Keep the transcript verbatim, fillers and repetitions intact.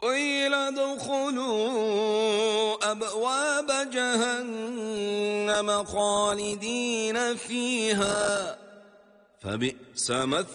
قيل ادخلوا أبواب جهنم خالدين فيها فبئس مثوى